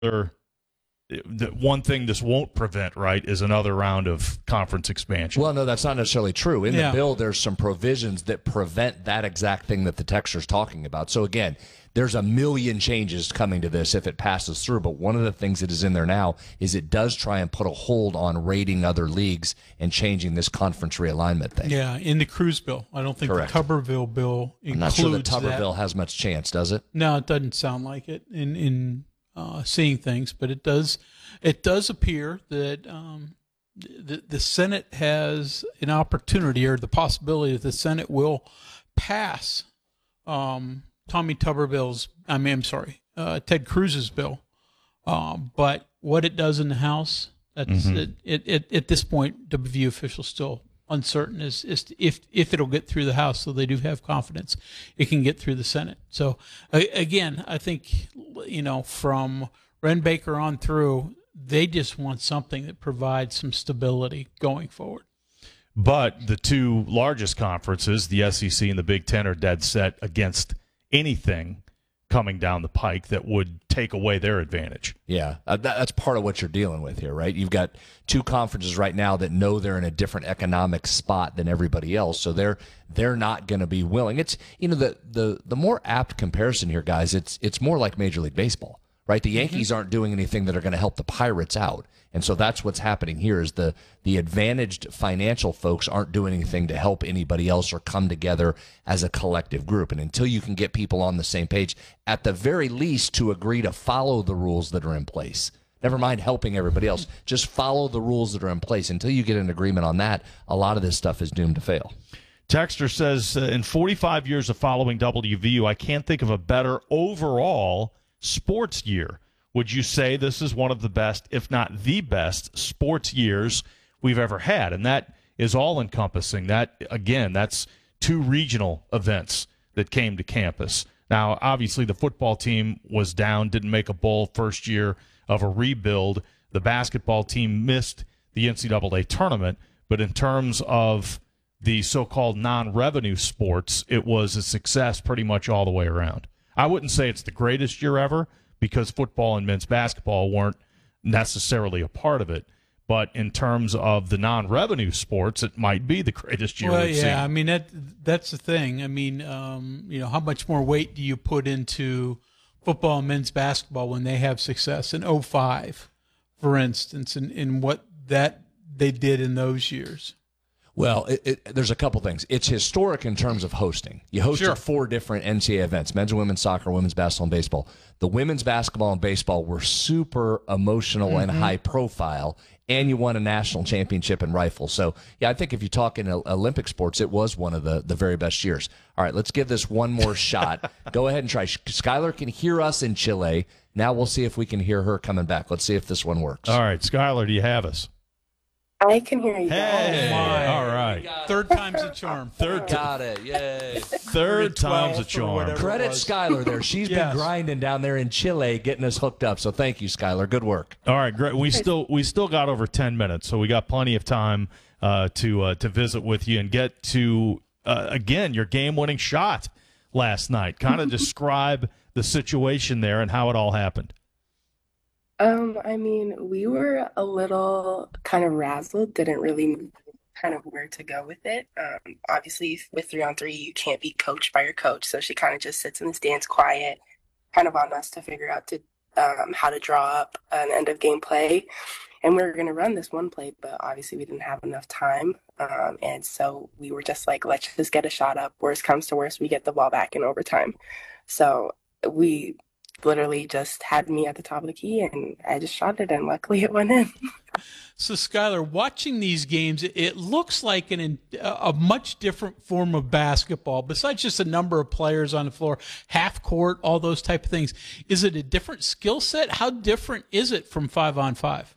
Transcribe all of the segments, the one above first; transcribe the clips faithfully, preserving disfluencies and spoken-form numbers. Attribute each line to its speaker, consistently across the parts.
Speaker 1: the one thing this won't prevent, right, is another round of conference expansion.
Speaker 2: Well, no, that's not necessarily true. In
Speaker 3: Yeah.
Speaker 2: the bill, there's some provisions that prevent that exact thing that the texter's talking about. So, again, there's a million changes coming to this if it passes through. But one of the things that is in there now is it does try and put a hold on rating other leagues and changing this conference realignment thing.
Speaker 3: Yeah, in the Cruz bill. I don't think
Speaker 2: Correct.
Speaker 3: the Tuberville bill includes
Speaker 2: I'm not sure that Tuberville
Speaker 3: that.
Speaker 2: has much chance, does it?
Speaker 3: No, it doesn't sound like it in in uh, seeing things, but it does. It does appear that um, the the Senate has an opportunity or the possibility that the Senate will pass um, Tommy Tuberville's. I mean, I'm sorry, uh, Ted Cruz's bill. Um, but what it does in the House, that's
Speaker 1: Mhm.
Speaker 3: it, it, it. At this point, W V U officials still uncertain as, as to if if it'll get through the House. So they do have confidence it can get through the Senate. So uh, again, I think you know from Ren Baker on through, they just want something that provides some stability going forward.
Speaker 1: But the two largest conferences, the S E C and the Big Ten, are dead set against anything coming down the pike that would take away their advantage.
Speaker 2: Yeah, uh, that, that's part of what you're dealing with here, right? You've got two conferences right now that know they're in a different economic spot than everybody else, so they're they're not going to be willing. It's you know the the the more apt comparison here, guys. It's it's more like Major League Baseball, right? The Yankees mm-hmm. aren't doing anything that are going to help the Pirates out. And so that's what's happening here is the the advantaged financial folks aren't doing anything to help anybody else or come together as a collective group. And until you can get people on the same page, at the very least to agree to follow the rules that are in place, never mind helping everybody else, just follow the rules that are in place. Until you get an agreement on that, a lot of this stuff is doomed to fail.
Speaker 1: Texter says, uh, in forty-five years of following W V U, I can't think of a better overall sports year. Would you say this is one of the best, if not the best, sports years we've ever had? And that is all-encompassing. That, again, that's two regional events that came to campus. Now, obviously, the football team was down, didn't make a bowl first year of a rebuild. The basketball team missed the N C double A tournament. But in terms of the so-called non-revenue sports, it was a success pretty much all the way around. I wouldn't say it's the greatest year ever, because football and men's basketball weren't necessarily a part of it. But in terms of the non-revenue sports, it might be the greatest year
Speaker 3: well,
Speaker 1: we've
Speaker 3: yeah,
Speaker 1: seen.
Speaker 3: I mean, that that's the thing. I mean, um, you know, how much more weight do you put into football and men's basketball when they have success in oh five, for instance, and in, in what that they did in those years?
Speaker 2: Well, it, it, there's a couple things. It's historic in terms of hosting. You hosted
Speaker 3: Sure.
Speaker 2: four different N C double A events, men's and women's soccer, women's basketball, and baseball. The women's basketball and baseball were super emotional mm-hmm. and high profile, and you won a national championship in rifle. So, yeah, I think if you talk in Olympic sports, it was one of the, the very best years. All right, let's give this one more shot. Go ahead and try. Skylar can hear us in Chile. Now we'll see if we can hear her coming back. Let's see if this one works.
Speaker 1: All right, Skylar, do you have us?
Speaker 4: I can hear you.
Speaker 1: Hey,
Speaker 3: Oh, my.
Speaker 1: all right.
Speaker 3: Third time's a charm.
Speaker 1: Third,
Speaker 2: Got it. Yay.
Speaker 1: third time's a
Speaker 3: twelfth or
Speaker 1: charm.
Speaker 3: whatever.
Speaker 2: Credit Skylar there. She's
Speaker 3: Yes.
Speaker 2: been grinding down there in Chile getting us hooked up. So thank you, Skylar. Good work.
Speaker 1: All right, great. We still we still got over ten minutes, so we got plenty of time uh, to uh, to visit with you and get to uh, again your game-winning shot last night. Kind of describe the situation there and how it all happened.
Speaker 4: Um, I mean, we were a little kind of razzled, didn't really know kind of where to go with it. Um, obviously, with three on three, you can't be coached by your coach, so she kind of just sits in the stands quiet, kind of on us to figure out to um, how to draw up an end of game play. And we were going to run this one play, but obviously we didn't have enough time. Um, and so we were just like, let's just get a shot up. Worst comes to worst, we get the ball back in overtime. So we literally just had me at the top of the key, and I just shot it, and luckily it went in.
Speaker 3: So, Skylar, watching these games, it, it looks like an a much different form of basketball. Besides just a number of players on the floor, half court, all those type of things. Is it a different skill set? How different is it from five on five?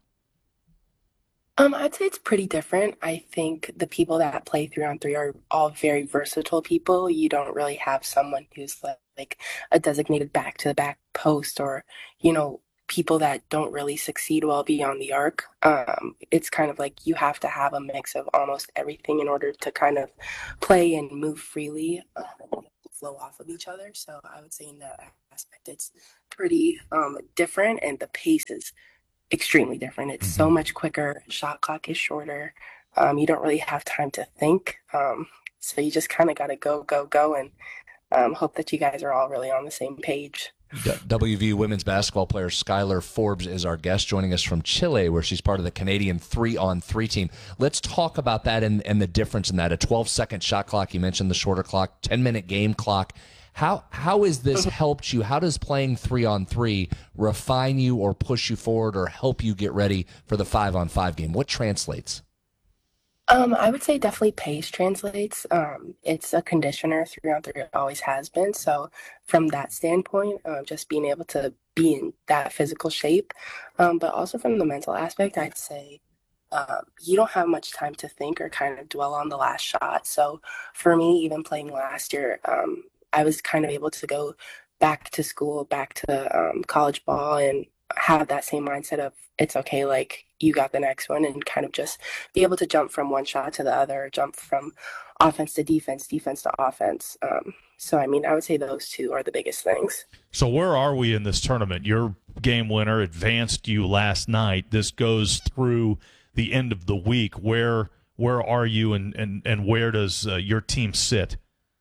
Speaker 4: Um, I'd say it's pretty different. I think the people that play three on three are all very versatile people. You don't really have someone who's like, like a designated back to the back post, or, you know, people that don't really succeed well beyond the arc. Um, it's kind of like you have to have a mix of almost everything in order to kind of play and move freely. Um, flow off of each other. So I would say in that aspect, it's pretty um, different, and the pace is extremely different. It's so
Speaker 2: Mm-hmm.
Speaker 4: much quicker. Shot clock is shorter. Um, you don't really have time to think. Um, so you just kind of got to go, go, go, and um, hope that you guys are all really on the same page.
Speaker 2: D- W V U women's basketball player Skylar Forbes is our guest, joining us from Chile, where she's part of the Canadian three-on-three team. Let's talk about that and, and the difference in that. A twelve-second shot clock, you mentioned the shorter clock, ten-minute game clock. How how has this helped you? How does playing three-on-three refine you or push you forward or help you get ready for the five-on-five game? What translates?
Speaker 4: Um, I would say definitely pace translates. Um, it's a conditioner, three on three, it always has been. So from that standpoint, um, just being able to be in that physical shape, um, but also from the mental aspect, I'd say um, you don't have much time to think or kind of dwell on the last shot. So for me, even playing last year, um, I was kind of able to go back to school, back to um, college ball, and have that same mindset of it's okay, like you got the next one, and kind of just be able to jump from one shot to the other, jump from offense to defense, defense to offense. Um, so, I mean, I would say those two are the biggest things.
Speaker 1: So where are we in this tournament? Your game winner advanced you last night. This goes through the end of the week. Where where are you, and and, and where does uh, your team sit?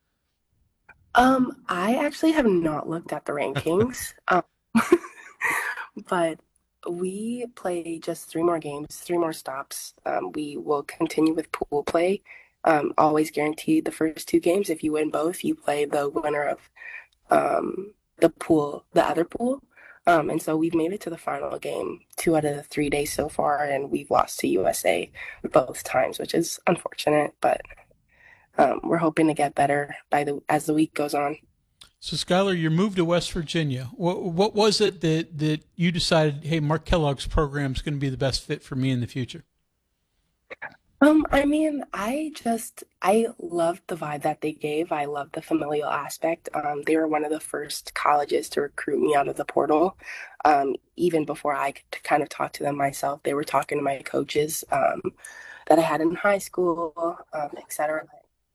Speaker 4: Um, I actually have not looked at the rankings, um, but we play just three more games, three more stops. Um, we will continue with pool play. Um, always guaranteed the first two games. If you win both, you play the winner of um, the pool, the other pool. Um, and so we've made it to the final game two out of the three days so far, and we've lost to U S A both times, which is unfortunate, but um, we're hoping to get better by the as the week goes on.
Speaker 3: So, Skylar, you moved to West Virginia. What, what was it that, that you decided, hey, Mark Kellogg's program is going to be the best fit for me in the future?
Speaker 4: Um, I mean, I just I loved the vibe that they gave. I loved the familial aspect. Um, they were one of the first colleges to recruit me out of the portal. Um, even before I could kind of talk to them myself, they were talking to my coaches um, that I had in high school, um, et cetera.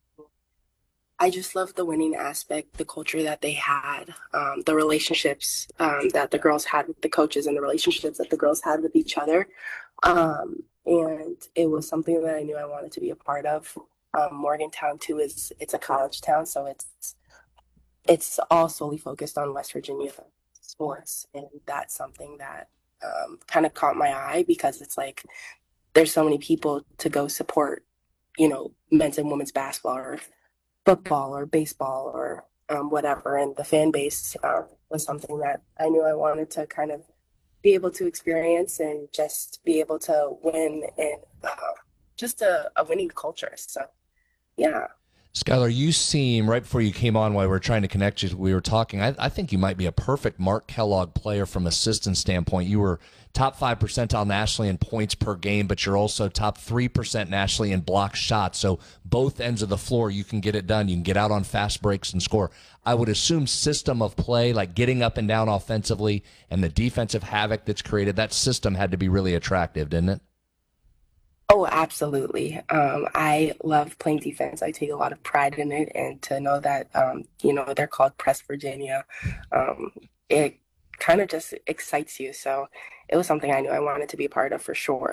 Speaker 4: I just loved the winning aspect, the culture that they had, um, the relationships um, that the girls had with the coaches, and the relationships that the girls had with each other. Um, and it was something that I knew I wanted to be a part of. Um, Morgantown too is it's a college town, so it's it's all solely focused on West Virginia sports, and that's something that um, kind of caught my eye because it's like there's so many people to go support, you know, men's and women's basketball or football or baseball or um, whatever, and the fan base uh, was something that I knew I wanted to kind of be able to experience and just be able to win in uh, just a, a winning culture. So, yeah.
Speaker 2: Skylar, you seem, right before you came on while we were trying to connect you, we were talking, I, I think you might be a perfect Mark Kellogg player from assistant standpoint. You were top five percentile nationally in points per game, but you're also top three percent nationally in block shots. So both ends of the floor, you can get it done. You can get out on fast breaks and score. I would assume system of play, like getting up and down offensively and the defensive havoc that's created, that system had to be really attractive, didn't it?
Speaker 4: Oh, absolutely. Um, I love playing defense. I take a lot of pride in it, and to know that, um, you know, they're called Press Virginia, um, it kind of just excites you. So it was something I knew I wanted to be a part of for sure.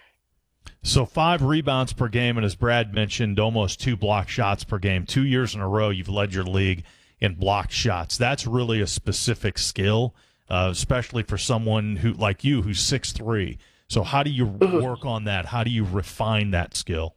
Speaker 1: So five rebounds per game, and as Brad mentioned, almost two block shots per game. Two years in a row, you've led your league in block shots. That's really a specific skill, uh, especially for someone who like you, who's six three. So how do you
Speaker 4: Mhm.
Speaker 1: work on that? How do you refine that skill?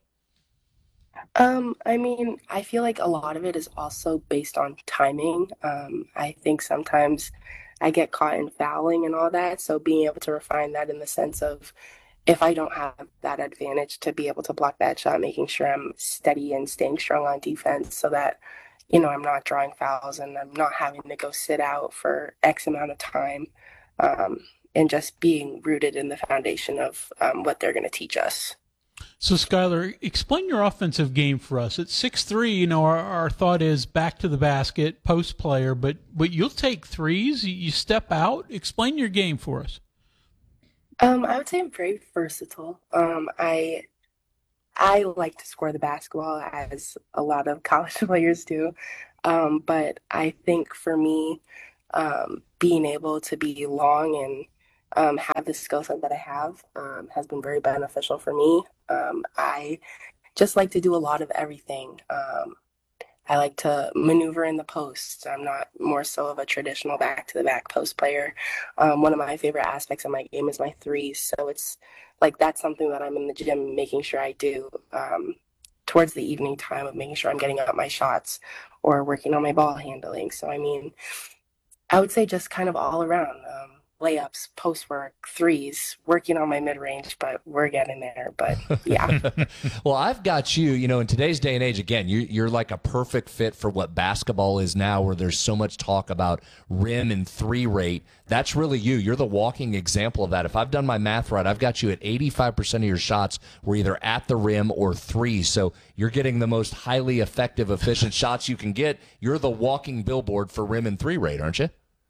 Speaker 4: Um, I mean, I feel like a lot of it is also based on timing. Um, I think sometimes I get caught in fouling and all that. So being able to refine that in the sense of if I don't have that advantage to be able to block that shot, making sure I'm steady and staying strong on defense so that, you know, I'm not drawing fouls and I'm not having to go sit out for X amount of time. Um, and just being rooted in the foundation of um, what they're going to teach us.
Speaker 3: So, Skylar, explain your offensive game for us. At six three, you know, our, our thought is back to the basket, post player, but but you'll take threes. You, you step out. Explain your game for us.
Speaker 4: Um, I would say I'm very versatile. Um, I I like to score the basketball as a lot of college players do. Um, but I think for me, um, being able to be long and um, have the skill set that I have um, has been very beneficial for me. Um, I just like to do a lot of everything. Um, I like to maneuver in the post. I'm not more so of a traditional back to the back post player. Um, one of my favorite aspects of my game is my threes. So it's like that's something that I'm in the gym making sure I do um, towards the evening time of making sure I'm getting up my shots or working on my ball handling. So, I mean, I would say just kind of all around um, layups, post work, threes, working on my mid range, but we're getting there. But yeah.
Speaker 2: Well, I've got you, you know, in today's day and age, again, you, you're like a perfect fit for what basketball is now, where there's so much talk about rim and three rate. That's really you. You're the walking example of that. If I've done my math right, I've got you at eighty-five percent of your shots were either at the rim or three. So you're getting the most highly effective, efficient shots you can get. You're the walking billboard for rim and three rate, aren't you?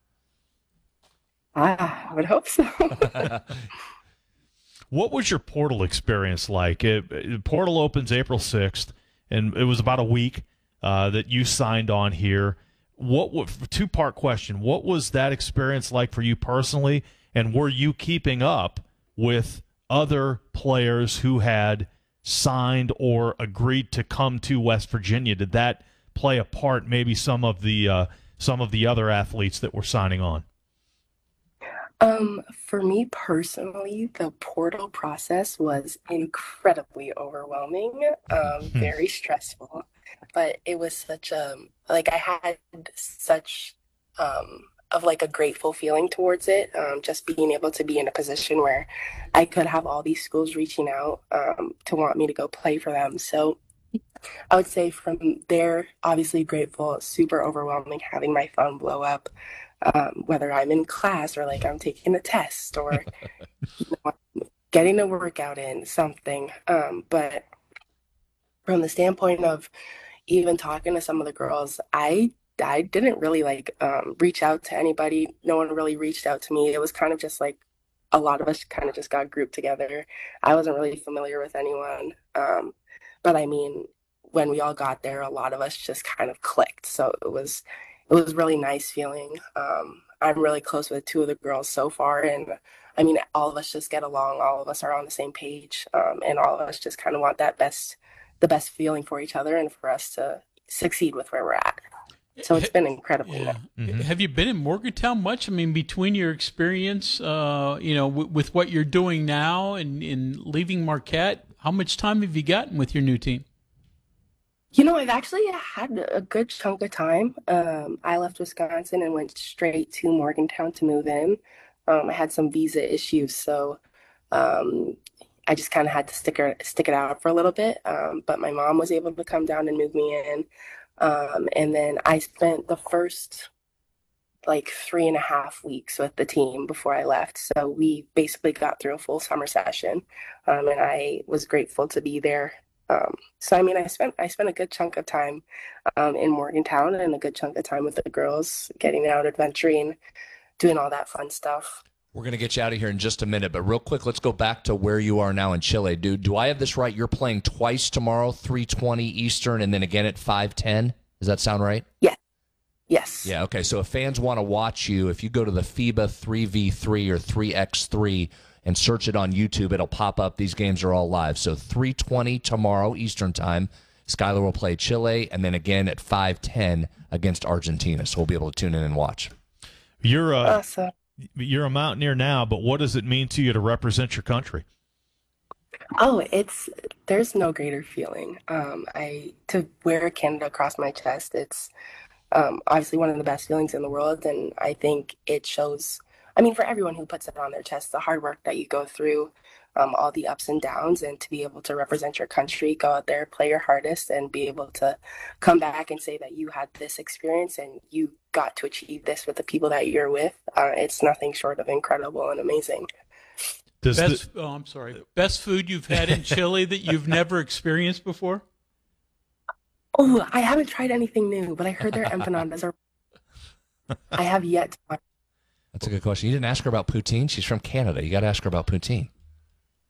Speaker 4: Ah, I would hope so.
Speaker 1: What was your portal experience like? It, it- portal opens April sixth, and it was about a week uh, that you signed on here. What, what two-part question. What was that experience like for you personally, and were you keeping up with other players who had signed or agreed to come to West Virginia? Did that play a part, maybe some of the uh, some of the other athletes that were signing on?
Speaker 4: Um, for me personally, the portal process was incredibly overwhelming, um, very stressful, but it was such a, like I had such um of like a grateful feeling towards it, um, just being able to be in a position where I could have all these schools reaching out um to want me to go play for them. So I would say from there, obviously grateful, super overwhelming having my phone blow up, um, whether I'm in class or like I'm taking a test or you know, getting a workout in, something. Um, but from the standpoint of even talking to some of the girls, I I didn't really like um, reach out to anybody. No one really reached out to me. It was kind of just like a lot of us kind of just got grouped together. I wasn't really familiar with anyone. Um, but I mean, when we all got there, a lot of us just kind of clicked. So it was it was really nice feeling. Um, I'm really close with two of the girls so far, and I mean, all of us just get along. All of us are on the same page, um, and all of us just kind of want that best, the best feeling for each other and for us to succeed with where we're at. So it's been incredibly
Speaker 3: Yeah.
Speaker 4: nice.
Speaker 1: Mm-hmm.
Speaker 3: Have you been in Morgantown much? I mean, between your experience, uh, you know, w- with what you're doing now and in leaving Marquette, how much time have you gotten with your new team?
Speaker 4: You know, I've actually had a good chunk of time. Um, I left Wisconsin and went straight to Morgantown to move in. Um, I had some visa issues, so um, I just kind of had to stick her, stick it out for a little bit. Um, but my mom was able to come down and move me in. Um, and then I spent the first like three and a half weeks with the team before I left. So we basically got through a full summer session, um, and I was grateful to be there. Um, so I mean, I spent I spent a good chunk of time um, in Morgantown and a good chunk of time with the girls, getting out adventuring, doing all that fun stuff.
Speaker 2: We're going to get you out of here in just a minute, but real quick, let's go back to where you are now in Chile. Dude, do I have this right? You're playing twice tomorrow, three twenty Eastern, and then again at five ten? Does that sound right?
Speaker 4: Yes, yes.
Speaker 2: Yeah, okay. So if fans want to watch you, if you go to the FIBA three v three or three by three and search it on YouTube, it'll pop up. These games are all live. So three twenty tomorrow Eastern time, Skylar will play Chile, and then again at five ten against Argentina. So we'll be able to tune in and watch.
Speaker 1: You're uh,
Speaker 4: Awesome.
Speaker 1: you're a Mountaineer now, but what does it mean to you to represent your country?
Speaker 4: Oh, it's there's no greater feeling. Um, I to wear Canada across my chest. It's um, obviously one of the best feelings in the world, and I think it shows. I mean, for everyone who puts it on their chest, the hard work that you go through, um, all the ups and downs, and to be able to represent your country, go out there, play your hardest, and be able to come back and say that you had this experience and you got to achieve this with the people that you're with. Uh, it's nothing short of incredible and amazing.
Speaker 1: Does
Speaker 3: Best,
Speaker 1: the,
Speaker 3: oh, I'm sorry. Best food you've had in Chile that you've never experienced before?
Speaker 4: Oh, I haven't tried anything new, but I heard their empanadas are. I have yet to try.
Speaker 2: That's a good question. You didn't ask her about poutine. She's from Canada. You got to ask her about poutine.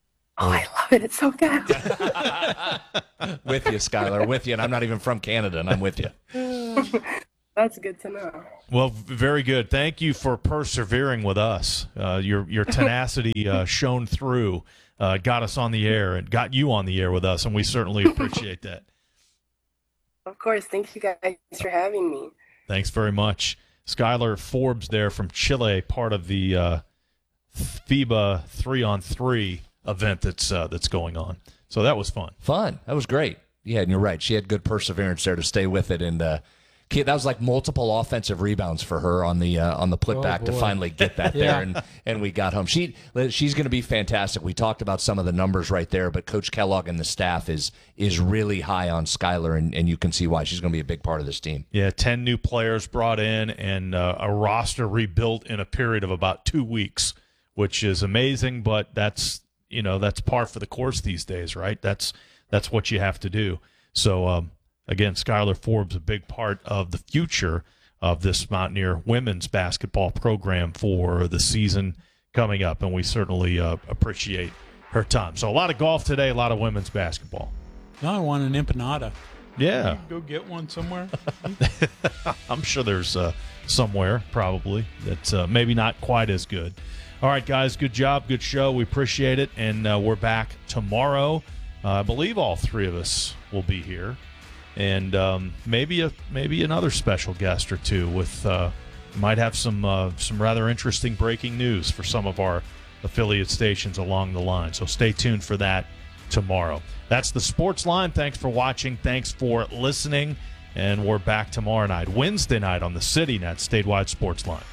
Speaker 4: Oh, I love it. It's so good.
Speaker 2: With you, Skylar, with you. And I'm not even from Canada, and I'm with you.
Speaker 4: That's good to know.
Speaker 1: Well, very good. Thank you for persevering with us. Uh, your your tenacity uh, shone through, uh, got us on the air, and got you on the air with us, and we certainly appreciate that.
Speaker 4: Of course. Thank you guys for having me.
Speaker 1: Thanks very much. Skylar Forbes there from Chile, part of the uh, FIBA three-on-three event that's uh, that's going on. So that was fun.
Speaker 2: Fun. That was great. Yeah, and you're right. She had good perseverance there to stay with it, and uh, that was like multiple offensive rebounds for her on the uh, on the putback
Speaker 3: Oh,
Speaker 2: to
Speaker 3: boy.
Speaker 2: finally get that
Speaker 3: Yeah.
Speaker 2: there, and and we got home. She she's going to be fantastic. We talked about some of the numbers right there, but Coach Kellogg and the staff is is really high on Skylar, and, and you can see why she's going to be a big part of this team.
Speaker 1: Yeah, ten new players brought in and uh, a roster rebuilt in a period of about two weeks, which is amazing, but that's, you know, that's par for the course these days, right? That's that's what you have to do. So, um, again, Skylar Forbes, a big part of the future of this Mountaineer women's basketball program for the season coming up, and we certainly uh, appreciate her time. So a lot of golf today, a lot of women's basketball.
Speaker 3: Now I want an empanada.
Speaker 1: Yeah.
Speaker 3: You can go get one somewhere.
Speaker 1: I'm sure there's uh, somewhere probably that's uh, maybe not quite as good. All right, guys, good job, good show. We appreciate it, and uh, we're back tomorrow. Uh, I believe all three of us will be here, and um, maybe a maybe another special guest or two. With uh, might have some uh, some rather interesting breaking news for some of our affiliate stations along the line. So stay tuned for that tomorrow. That's the Sports Line. Thanks for watching. Thanks for listening. And we're back tomorrow night, Wednesday night on the CityNet Statewide Sports Line.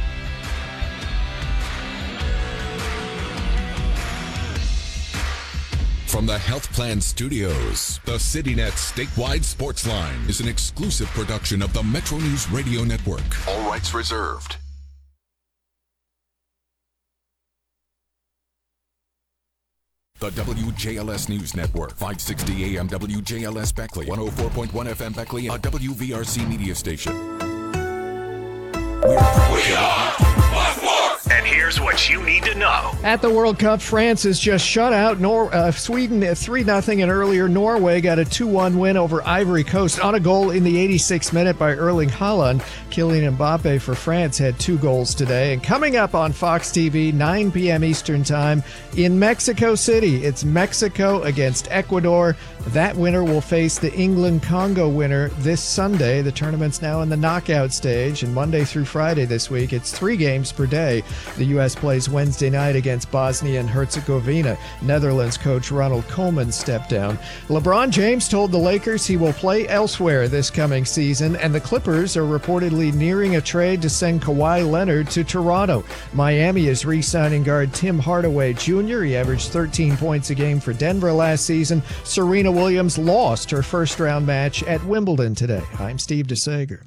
Speaker 5: From the Health Plan Studios, the CityNet Statewide Sports Line is an exclusive production of the Metro News Radio Network. All rights reserved. The W J L S News Network, five sixty A M W J L S Beckley, one oh four point one F M Beckley, a W V R C media station. We're we are
Speaker 6: And here's what you need to know.
Speaker 7: At the World Cup, France has just shut out Nor- uh, Sweden three nothing, and earlier Norway got a two one win over Ivory Coast on a goal in the eighty-sixth minute by Erling Haaland. Kylian Mbappe for France had two goals today. And coming up on Fox T V, nine p.m. Eastern Time in Mexico City, it's Mexico against Ecuador. That winner will face the England-Congo winner this Sunday. The tournament's now in the knockout stage, and Monday through Friday this week, it's three games per day. The U S plays Wednesday night against Bosnia and Herzegovina. Netherlands coach Ronald Koeman stepped down. LeBron James told the Lakers he will play elsewhere this coming season, and the Clippers are reportedly nearing a trade to send Kawhi Leonard to Toronto. Miami is re-signing guard Tim Hardaway Junior He averaged thirteen points a game for Denver last season. Serena Williams lost her first-round match at Wimbledon today. I'm Steve DeSager.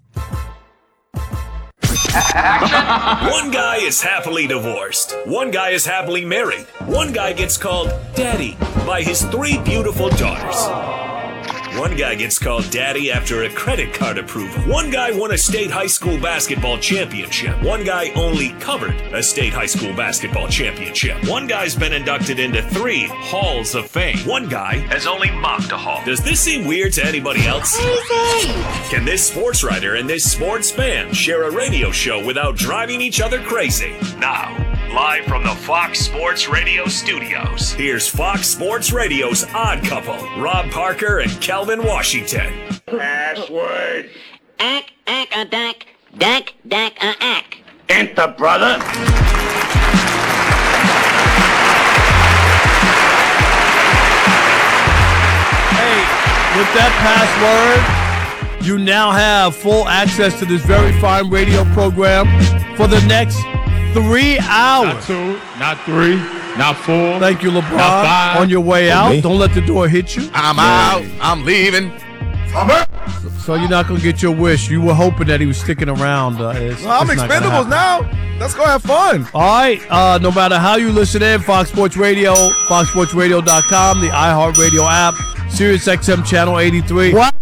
Speaker 6: One guy is happily divorced. One guy is happily married. One guy gets called daddy by his three beautiful daughters. One guy gets called daddy after a credit card approval. One guy won a state high school basketball championship. One guy only covered a state high school basketball championship. One guy's been inducted into three halls of fame. One guy has only mocked a hall. Does this seem weird to anybody else? Can this sports writer and this sports fan share a radio show without driving each other crazy? Now, live from the Fox Sports Radio studios, here's Fox Sports Radio's odd couple, Rob Parker and Calvin Washington. Password.
Speaker 8: Ack, ack, a dack, dack, dack, a ack.
Speaker 6: Enter, brother.
Speaker 9: Hey, with that password, you now have full access to this very fine radio program for the next three hours.
Speaker 10: Not two, not three, not four.
Speaker 9: Thank you, LeBron.
Speaker 10: Not five.
Speaker 9: On your way out,
Speaker 10: me.
Speaker 9: don't let the door hit you.
Speaker 10: I'm out. I'm leaving.
Speaker 9: So you're not gonna get your wish. You were hoping that he was sticking around. Uh, it's,
Speaker 10: Well, I'm
Speaker 9: it's not gonna
Speaker 10: Expendables
Speaker 9: happen.
Speaker 10: now. Let's go have fun.
Speaker 9: All right. Uh, no matter how you listen in, Fox Sports Radio, fox sports radio dot com, the iHeartRadio app, Sirius X M Channel eighty-three. What?